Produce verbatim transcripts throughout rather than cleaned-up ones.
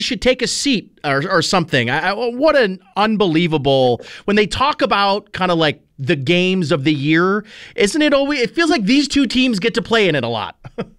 should take a seat or, or something. I, I, what an unbelievable, when they talk about kind of like the games of the year, isn't it always, it feels like these two teams get to play in it a lot.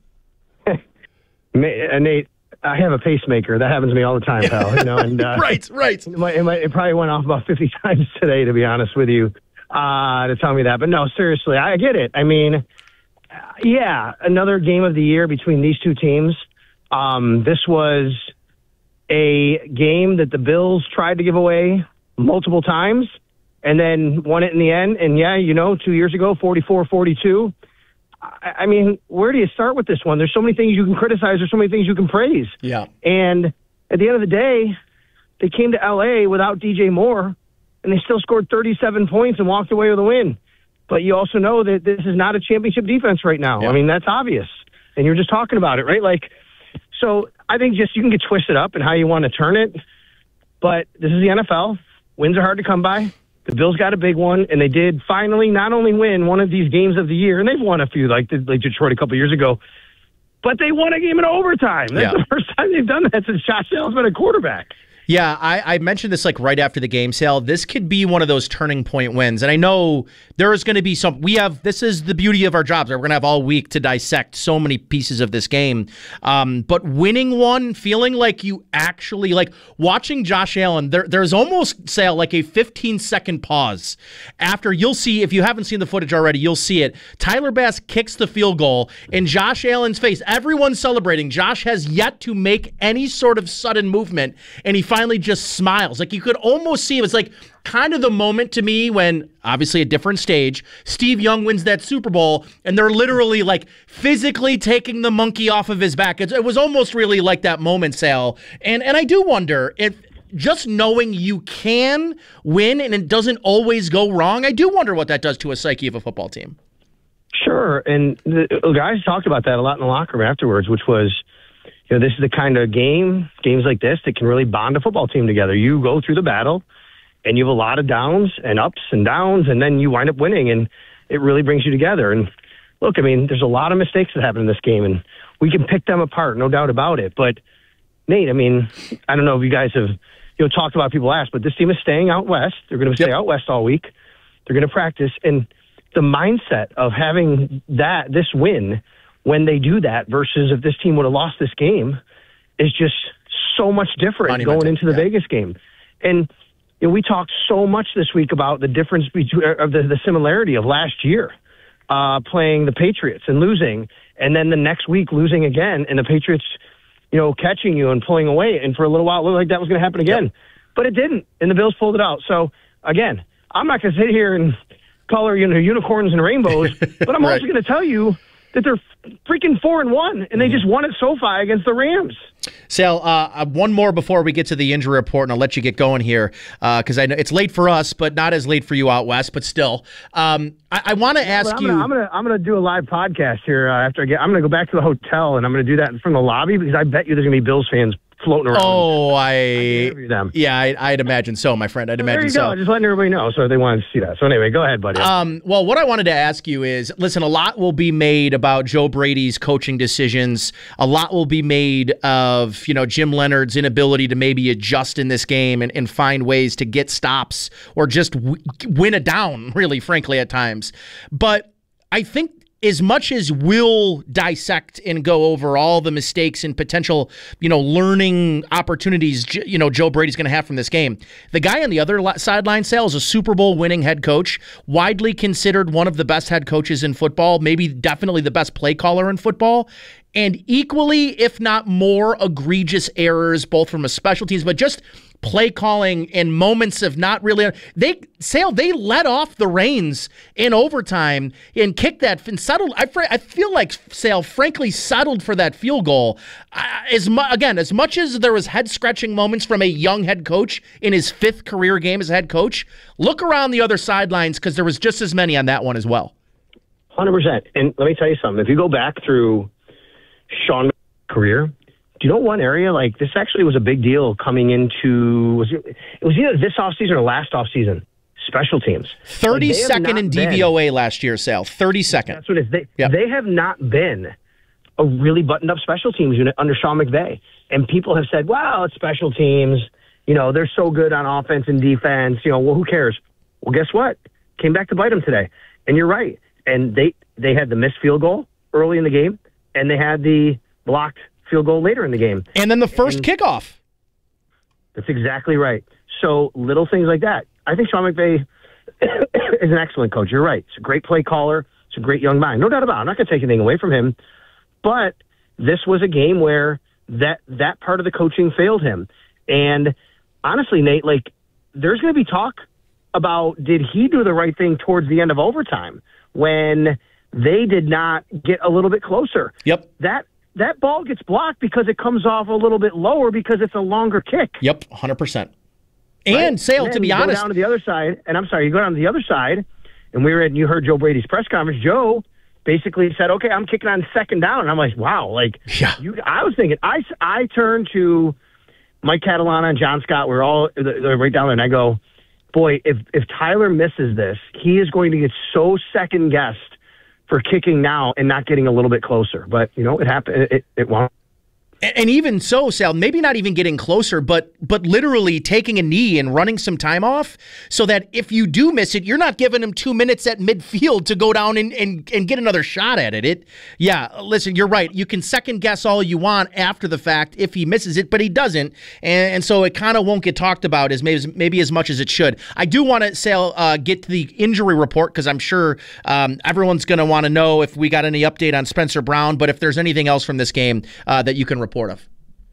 Nate, I have a pacemaker. That happens to me all the time, pal. You know, and uh, right, right. It, might, it, might, it probably went off about fifty times today, to be honest with you, uh, to tell me that. But no, seriously, I get it. I mean, yeah, another game of the year between these two teams. Um, this was a game that the Bills tried to give away multiple times and then won it in the end. And, yeah, you know, two years ago, forty-four forty-two. I, I mean, where do you start with this one? There's so many things you can criticize. There's so many things you can praise. Yeah. And at the end of the day, they came to L A without D J Moore, and they still scored thirty-seven points and walked away with a win. But you also know that this is not a championship defense right now. Yeah. I mean, that's obvious. And you're just talking about it, right? Like, so I think just you can get twisted up in how you want to turn it. But this is the N F L. Wins are hard to come by. The Bills got a big one, and they did finally not only win one of these games of the year, and they've won a few, like, like Detroit a couple years ago, but they won a game in overtime. That's yeah. the first time they've done that since Josh Allen's been a quarterback. Yeah, I, I mentioned this like right after the game, Sal. This could be one of those turning point wins. And I know there is going to be some, we have, this is the beauty of our jobs. We're going to have all week to dissect so many pieces of this game. Um, but winning one, feeling like you actually, like watching Josh Allen, there, there's almost, Sal, like a fifteen second pause after you'll see, if you haven't seen the footage already, you'll see it. Tyler Bass kicks the field goal in Josh Allen's face. Everyone's celebrating. Josh has yet to make any sort of sudden movement, and he finally just smiles. Like you could almost see it was like kind of the moment to me when, obviously a different stage, Steve Young wins that Super Bowl and they're literally like physically taking the monkey off of his back. It, it was almost really like that moment, Sal. And and I do wonder if just knowing you can win and it doesn't always go wrong, I do wonder what that does to a psyche of a football team. Sure. And the guys talked about that a lot in the locker room afterwards, which was, you know, this is the kind of game, games like this, that can really bond a football team together. You go through the battle, and you have a lot of downs and ups and downs, and then you wind up winning, and it really brings you together. And look, I mean, there's a lot of mistakes that happen in this game, and we can pick them apart, no doubt about it. But, Nate, I mean, I don't know if you guys have, you know, talked about people asked, but this team is staying out west. They're going to stay yep. out west all week. They're going to practice. And the mindset of having that, this win, when they do that versus if this team would have lost this game is just so much different Monumental. going into the yeah. Vegas game. And you know, we talked so much this week about the difference between of the, the similarity of last year uh, playing the Patriots and losing, and then the next week losing again, and the Patriots, you know, catching you and pulling away. And for a little while, it looked like that was going to happen again. Yep. But it didn't, and the Bills pulled it out. So, again, I'm not going to sit here and color, you know, unicorns and rainbows, but I'm right. also going to tell you that they're freaking four and one, and they just won at SoFi against the Rams. Sal, uh, one more before we get to the injury report, and I'll let you get going here because uh, I know it's late for us, but not as late for you out west. But still, um, I, I want to ask well, I'm you. Gonna, I'm gonna I'm gonna do a live podcast here uh, after I get. I'm gonna go back to the hotel, and I'm gonna do that from the lobby because I bet you there's gonna be Bills fans floating around. Oh, I, I them. yeah, I, I'd imagine so, my friend. I'd so imagine there you so. Go. Just letting everybody know so they wanted to see that. So anyway, go ahead, buddy. Um, well, what I wanted to ask you is, listen, a lot will be made about Joe Brady's coaching decisions. A lot will be made of, you know, Jim Leonard's inability to maybe adjust in this game and, and find ways to get stops or just w- win a down, really, frankly, at times. But I think as much as we'll dissect and go over all the mistakes and potential, you know, learning opportunities, you know, Joe Brady's going to have from this game, the guy on the other sideline, Sal, is a Super Bowl winning head coach, widely considered one of the best head coaches in football, maybe definitely the best play caller in football, and equally, if not more, egregious errors, both from a special teams, but just play calling in moments of not really. They Sale, they let off the reins in overtime and kicked that and settled. I, I feel like Sale, frankly, settled for that field goal. Uh, as mu- again, as much as there was head scratching moments from a young head coach in his fifth career game as a head coach, look around the other sidelines because there was just as many on that one as well. one hundred percent. And let me tell you something. If you go back through Sean's career, do you know one area, like, this actually was a big deal coming into, was it, it was either this offseason or last offseason, special teams. thirty-second like, in D V O A been, last year, Sal. thirty-second. That's what it is. They, yep. they have not been a really buttoned-up special teams unit under Sean McVay. And people have said, wow, it's special teams. You know, they're so good on offense and defense. You know, well, who cares? Well, guess what? Came back to bite them today. And you're right. And they, they had the missed field goal early in the game, and they had the blocked field goal later in the game. And then the first and kickoff. That's exactly right. So little things like that. I think Sean McVay is an excellent coach. You're right. He's a great play caller. It's a great young mind. No doubt about it. I'm not going to take anything away from him. But this was a game where that that part of the coaching failed him. And honestly, Nate, like, there's going to be talk about did he do the right thing towards the end of overtime when they did not get a little bit closer. Yep. That that ball gets blocked because it comes off a little bit lower because it's a longer kick. Yep, one hundred percent. And, right? Sale, and to be you honest. Go down to the other side, and I'm sorry, you go down to the other side, and we were at, and you heard Joe Brady's press conference. Joe basically said, okay, I'm kicking on second down. And I'm like, wow. Like, yeah. you, I was thinking, I, I turned to Mike Catalana and John Scott. We're all they're right down there, and I go, boy, if, if Tyler misses this, he is going to get so second-guessed for kicking now and not getting a little bit closer. But, you know, it happened. It, it won't. And even so, Sal, maybe not even getting closer, but but literally taking a knee and running some time off so that if you do miss it, you're not giving him two minutes at midfield to go down and, and, and get another shot at it. It. Yeah, listen, you're right. You can second guess all you want after the fact if he misses it, but he doesn't. And, and so it kind of won't get talked about as maybe, maybe as much as it should. I do want to, Sal, uh, get to the injury report because I'm sure um, everyone's going to want to know if we got any update on Spencer Brown, but if there's anything else from this game uh, that you can report. Report of?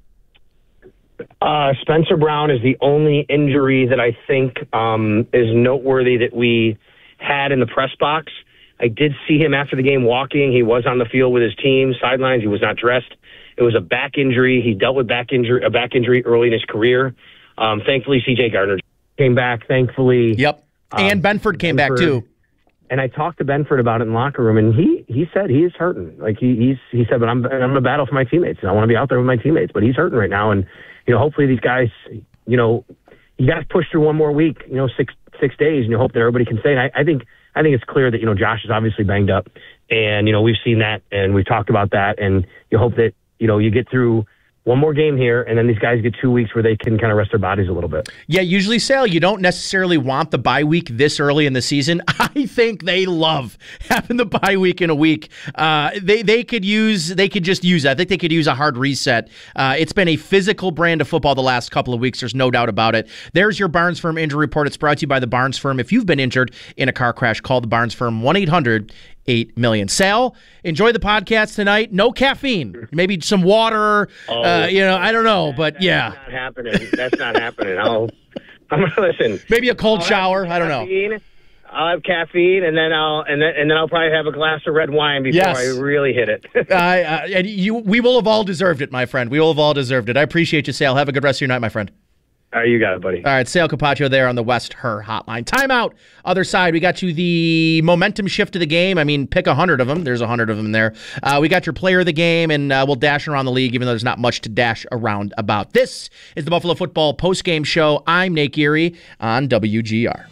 Uh, Spencer Brown is the only injury that I think um, is noteworthy that we had in the press box. I did see him after the game walking. He was on the field with his team, sidelines. He was not dressed. It was a back injury. He dealt with back injury, a back injury early in his career. Um, thankfully, C J Gardner came back. Thankfully, yep. And um, Benford came Benford, back too. And I talked to Benford about it in the locker room, and he, he said he is hurting. Like he he's he said, but I'm I'm gonna battle for my teammates, and I want to be out there with my teammates. But he's hurting right now, and you know, hopefully these guys, you know, you got to push through one more week, you know, six six days, and you hope that everybody can stay. And I, I think I think it's clear that you know Josh is obviously banged up, and you know we've seen that, and we've talked about that, and you hope that you know you get through one more game here, and then these guys get two weeks where they can kind of rest their bodies a little bit. Yeah, usually, Sal, you don't necessarily want the bye week this early in the season. I think they love having the bye week in a week. Uh, they they could use they could just use it. I think they could use a hard reset. Uh, it's been a physical brand of football the last couple of weeks. There's no doubt about it. There's your Barnes Firm injury report. It's brought to you by the Barnes Firm. If you've been injured in a car crash, call the Barnes Firm, one eight hundred eight million. Sal, enjoy the podcast tonight. No caffeine. Maybe some water. Oh, uh, you know, I don't know, that, but that's yeah. Not happening. That's not happening. I'll, I'm going to listen. Maybe a cold I'll shower. I don't know. I'll have caffeine, and then I'll and then and then I'll probably have a glass of red wine before yes. I really hit it. uh, uh, and you, we will have all deserved it, my friend. We will have all deserved it. I appreciate you, Sal. Have a good rest of your night, my friend. All right, you got it, buddy. All right, Sal Capaccio there on the West Her Hotline. Timeout. Other side, we got you the momentum shift of the game. I mean, pick a hundred of them. There's a hundred of them there. Uh, we got your player of the game, and uh, we'll dash around the league, even though there's not much to dash around about. This is the Buffalo Football postgame show. I'm Nate Geary on W G R.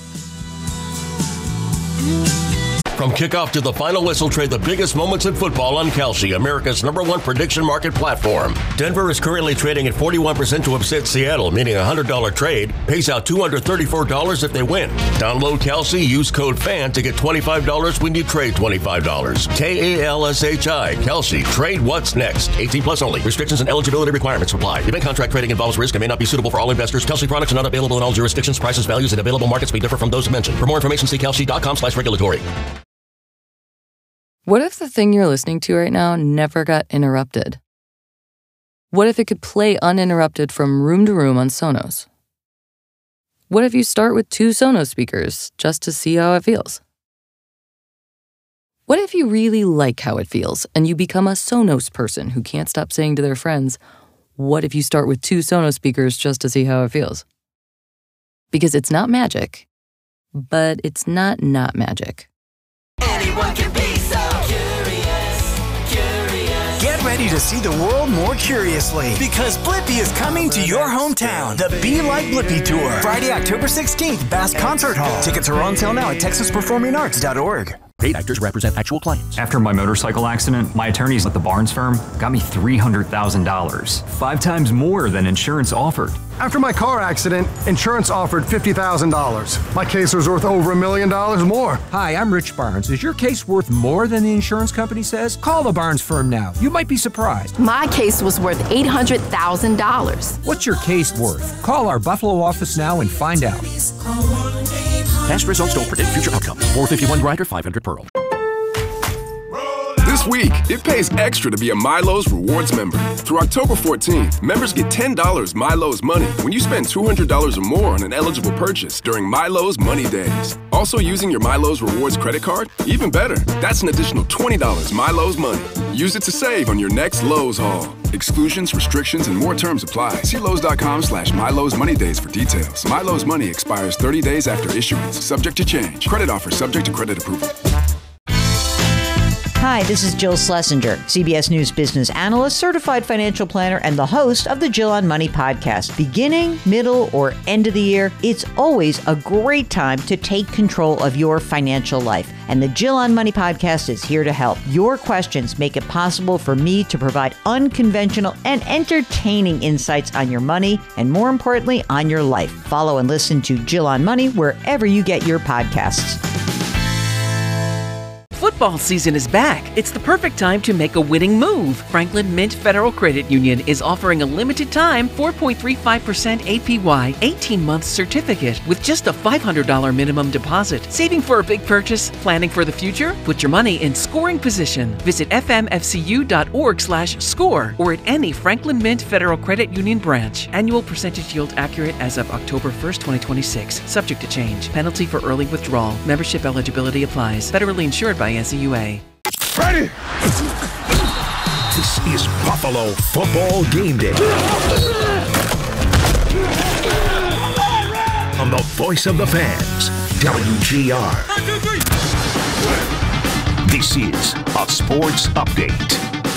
From kickoff to the final whistle, trade the biggest moments in football on Kalshi, America's number one prediction market platform. Denver is currently trading at forty-one percent to upset Seattle, meaning a one hundred dollars trade pays out two hundred thirty-four dollars if they win. Download Kalshi, use code FAN to get twenty-five dollars when you trade twenty-five dollars. K A L S H I, Kalshi. Trade what's next. eighteen plus only. Restrictions and eligibility requirements apply. Event contract trading involves risk and may not be suitable for all investors. Kalshi products are not available in all jurisdictions. Prices, values, and available markets may differ from those mentioned. For more information, see kalshi.com slash regulatory. What if the thing you're listening to right now never got interrupted? What if it could play uninterrupted from room to room on Sonos? What if you start with two Sonos speakers just to see how it feels? What if you really like how it feels and you become a Sonos person who can't stop saying to their friends, what if you start with two Sonos speakers just to see how it feels? Because it's not magic, but it's not not magic. Anyone can be so curious, curious. Get ready to see the world more curiously because Blippi is coming to your hometown. The Be Like Blippi Tour. Friday, October sixteenth, Bass Concert Hall. Tickets are on sale now at texas performing arts dot org. Paid actors represent actual clients. After my motorcycle accident, my attorneys at the Barnes firm got me three hundred thousand dollars, five times more than insurance offered. After my car accident, insurance offered fifty thousand dollars. My case was worth over a million dollars more. Hi, I'm Rich Barnes. Is your case worth more than the insurance company says? Call the Barnes firm now. You might be surprised. My case was worth eight hundred thousand dollars. What's your case worth? Call our Buffalo office now and find out. Past results don't predict future outcomes. four fifty-one grinder, five hundred Pearl. This week, it pays extra to be a Milo's Rewards member. Through October fourteenth, members get ten dollars Milo's Money when you spend two hundred dollars or more on an eligible purchase during Milo's Money Days. Also using your Milo's Rewards credit card? Even better, that's an additional twenty dollars Milo's Money. Use it to save on your next Lowe's haul. Exclusions, restrictions, and more terms apply. See Lowe's.com slash Milo's Money Days for details. Milo's Money expires thirty days after issuance. Subject to change. Credit offer subject to credit approval. Hi, this is Jill Schlesinger, C B S News business analyst, certified financial planner, and the host of the Jill on Money podcast. Beginning, middle, or end of the year, it's always a great time to take control of your financial life. And the Jill on Money podcast is here to help. Your questions make it possible for me to provide unconventional and entertaining insights on your money, and more importantly, on your life. Follow and listen to Jill on Money wherever you get your podcasts. Football season is back. It's the perfect time to make a winning move. Franklin Mint Federal Credit Union is offering a limited time four point three five percent A P Y eighteen-month certificate with just a five hundred dollars minimum deposit. Saving for a big purchase? Planning for the future? Put your money in scoring position. Visit f m f c u dot org slash score or at any Franklin Mint Federal Credit Union branch. Annual percentage yield accurate as of October first, twenty twenty-six. Subject to change. Penalty for early withdrawal. Membership eligibility applies. Federally insured by N C U A. Ready? This is Buffalo Football Game Day. On the voice of the fans, W G R. This is a sports update.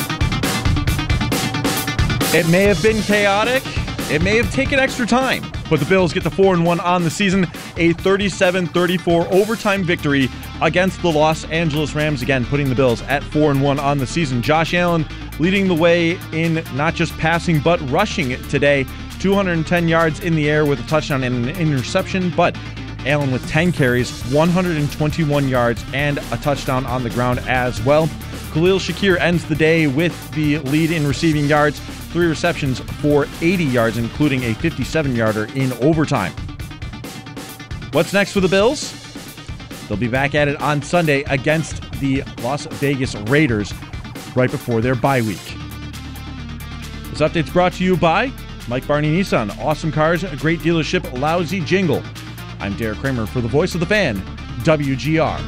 It may have been chaotic. It may have taken extra time, but the Bills get the four and one on the season, a thirty-seven thirty-four overtime victory against the Los Angeles Rams, again putting the Bills at four and one on the season. Josh Allen leading the way in not just passing but rushing today, two hundred ten yards in the air with a touchdown and an interception, but Allen with ten carries, one hundred twenty-one yards and a touchdown on the ground as well. Khalil Shakir ends the day with the lead in receiving yards, three receptions for eighty yards, including a fifty-seven yarder in overtime. What's next for the Bills? They'll be back at it on Sunday against the Las Vegas Raiders right before their bye week. This update's brought to you by Mike Barney Nissan. Awesome cars, a great dealership, lousy jingle. I'm Derek Kramer for the voice of the fan, W G R.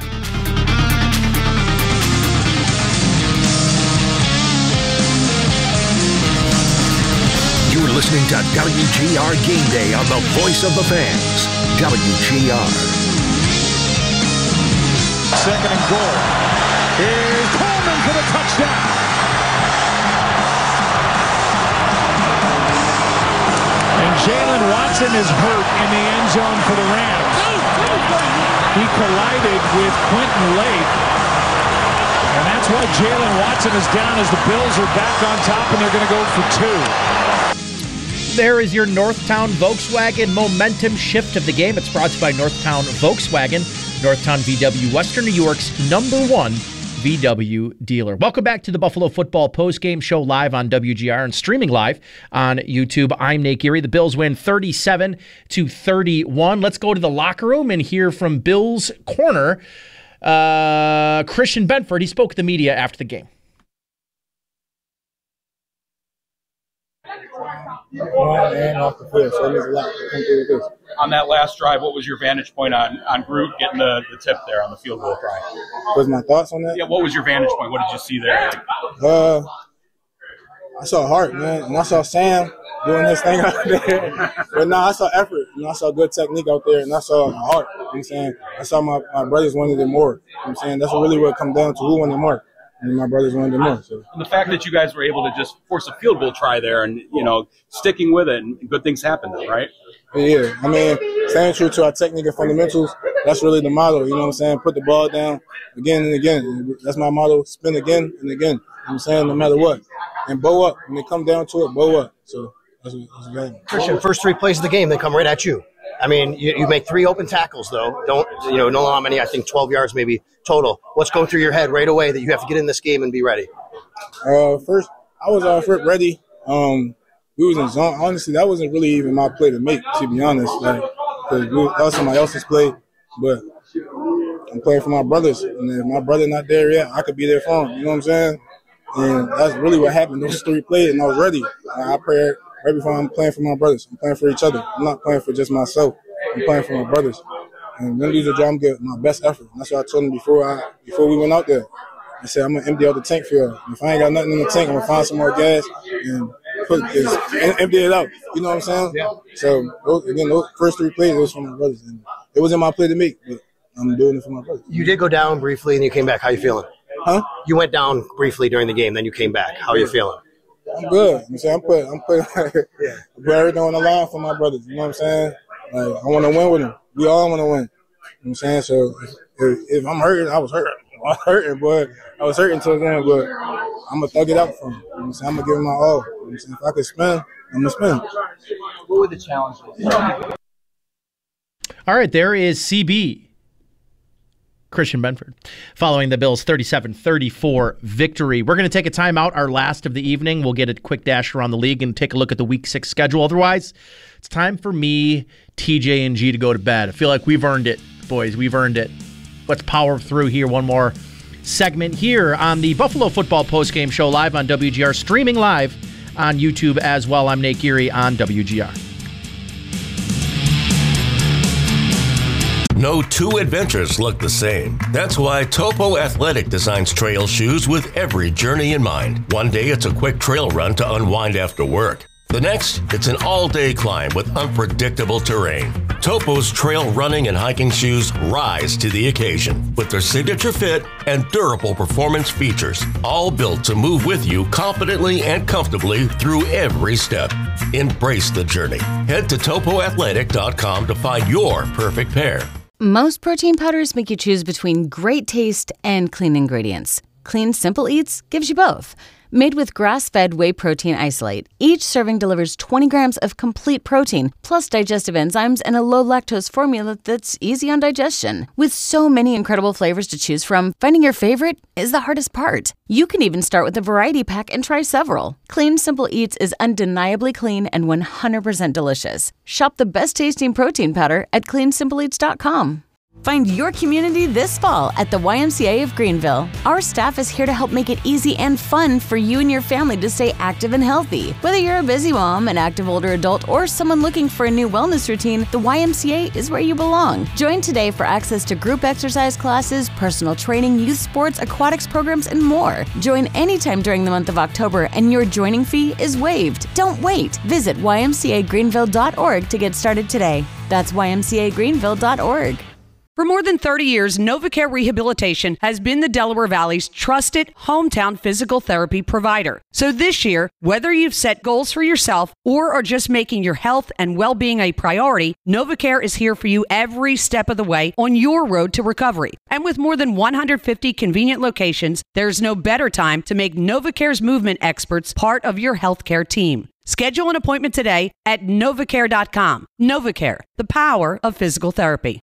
You're listening to W G R Game Day on the voice of the fans, W G R. Second and goal. Here's Coleman for the touchdown. And Jalen Watson is hurt in the end zone for the Rams. He collided with Quentin Lake. And that's why Jalen Watson is down as the Bills are back on top and they're going to go for two. There is your Northtown Volkswagen momentum shift of the game. It's brought to you by Northtown Volkswagen, Northtown V W, Western New York's number one V W dealer. Welcome back to the Buffalo Football Postgame Show live on W G R and streaming live on YouTube. I'm Nate Geary. The Bills win thirty-seven to thirty-one. Let's go to the locker room and hear from Bills corner uh, Christian Benford. He spoke to the media after the game. Off the field, so it means a lot. On that last drive, what was your vantage point on, on Groot getting the, the tip there on the field goal try? What was my thoughts on that? Yeah, what was your vantage point? What did you see there? Uh, I saw heart, man, and I saw Sam doing his thing out there. But no, I saw effort, and I saw good technique out there, and I saw heart. You know what I'm saying? I saw my, my brothers wanted it more. You know what I'm saying? That's really what it comes down to, who wanted more. And my brothers wanted it more. So. And the fact that you guys were able to just force a field goal try there and, you know, sticking with it, and good things happen though, right? Yeah, I mean, staying true to our technique and fundamentals, that's really the motto. You know what I'm saying? Put the ball down again and again. That's my motto. Spin again and again. You know what I'm saying? No matter what. And bow up. When they come down to it, bow up. So that's what that's what I'm Christian, first three plays of the game, they come right at you. I mean, you, you make three open tackles, though. Don't, you know, know how many, I think twelve yards maybe total. What's going through your head right away that you have to get in this game and be ready? Uh, first, I was off rip ready. Um, we was in zone. Honestly, that wasn't really even my play to make, to be honest. Like, cause we, that was somebody else's play. But I'm playing for my brothers. And if my brother not there yet, I could be there for him. You know what I'm saying? And that's really what happened. Those three plays, and I was ready. I prayed right before I'm playing for my brothers. I'm playing for each other. I'm not playing for just myself. I'm playing for my brothers. And when these are I'm getting my best effort. And that's what I told them before I before we went out there. I said, I'm going to empty out the tank field. If I ain't got nothing in the tank, I'm going to find some more gas and put this, empty it out. You know what I'm saying? Yeah. So, those, again, those first three plays, those for my brothers. And it wasn't my play to make, but I'm doing it for my brothers. You did go down briefly, and you came back. How you feeling? Huh? You went down briefly during the game, then you came back. How are you feeling? I'm good. I'm saying I'm putting, I'm putting, yeah. I put everything on the line for my brothers. You know what I'm saying? Like, I want to win with them. We all want to win. You know what I'm saying? So, if, if I'm hurting, I was hurting. I was hurting, but I was hurting till then, but I'm going to thug it out for him. You know what I'm saying? I'm going to give him my all. You know what I'm saying? If I could spin, I'm going to spin. What were the challenges? All right, there is C B, Christian Benford, following the Bills' thirty-seven thirty-four victory. We're going to take a timeout, our last of the evening. We'll get a quick dash around the league and take a look at the week six schedule. Otherwise, it's time for me, T J, and G to go to bed. I feel like we've earned it, boys. We've earned it. Let's power through here. One more segment here on the Buffalo Football Postgame Show live on W G R, streaming live on YouTube as well. I'm Nate Geary on W G R. No two adventures look the same. That's why Topo Athletic designs trail shoes with every journey in mind. One day it's a quick trail run to unwind after work. The next, it's an all-day climb with unpredictable terrain. Topo's trail running and hiking shoes rise to the occasion with their signature fit and durable performance features, all built to move with you confidently and comfortably through every step. Embrace the journey. Head to topo athletic dot com to find your perfect pair. Most protein powders make you choose between great taste and clean ingredients. Clean Simple Eats gives you both. Made with grass-fed whey protein isolate, each serving delivers twenty grams of complete protein, plus digestive enzymes and a low-lactose formula that's easy on digestion. With so many incredible flavors to choose from, finding your favorite is the hardest part. You can even start with a variety pack and try several. Clean Simple Eats is undeniably clean and one hundred percent delicious. Shop the best-tasting protein powder at clean simple eats dot com. Find your community this fall at the Y M C A of Greenville. Our staff is here to help make it easy and fun for you and your family to stay active and healthy. Whether you're a busy mom, an active older adult, or someone looking for a new wellness routine, the Y M C A is where you belong. Join today for access to group exercise classes, personal training, youth sports, aquatics programs, and more. Join anytime during the month of October, and your joining fee is waived. Don't wait. Visit y m c a greenville dot org to get started today. That's y m c a greenville dot org. For more than thirty years, NovaCare Rehabilitation has been the Delaware Valley's trusted hometown physical therapy provider. So this year, whether you've set goals for yourself or are just making your health and well-being a priority, NovaCare is here for you every step of the way on your road to recovery. And with more than one hundred fifty convenient locations, there's no better time to make NovaCare's movement experts part of your healthcare team. Schedule an appointment today at novacare dot com. NovaCare, the power of physical therapy.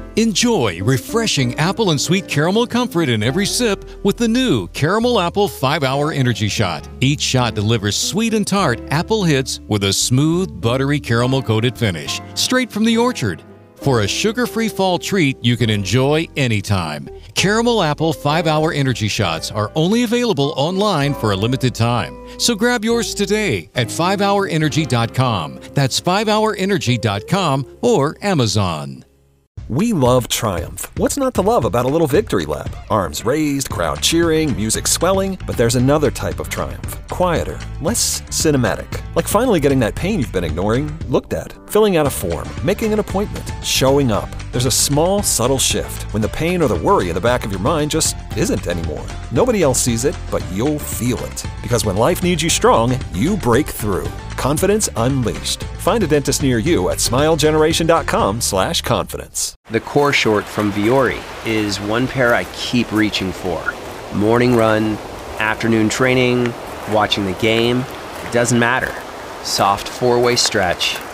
Enjoy refreshing apple and sweet caramel comfort in every sip with the new Caramel Apple five hour Energy Shot. Each shot delivers sweet and tart apple hits with a smooth, buttery caramel-coated finish, straight from the orchard. For a sugar-free fall treat you can enjoy anytime. Caramel Apple five hour Energy Shots are only available online for a limited time. So grab yours today at five hour energy dot com. That's five hour energy dot com or Amazon. We love Triumph. What's not to love about a little victory lap? Arms raised, crowd cheering, music swelling. But there's another type of triumph. Quieter, less cinematic. Like finally getting that pain you've been ignoring looked at. Filling out a form, making an appointment, showing up. There's a small, subtle shift when the pain or the worry in the back of your mind just isn't anymore. Nobody else sees it, but you'll feel it. Because when life needs you strong, you break through. confidence unleashed. Find a dentist near you at smilegeneration.com slash confidence. The Core Short from Viore is one pair I keep reaching for. Morning run, afternoon training, watching the game, it doesn't matter. Soft four-way stretch,